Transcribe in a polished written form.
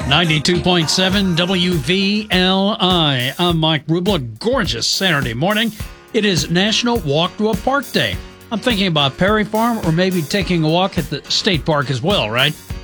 92.7 WVLI. I'm Mike Rubla. Gorgeous Saturday morning. It is National Walk to a Park Day. I'm thinking about Perry Farm or maybe taking a walk at the state park as well, right?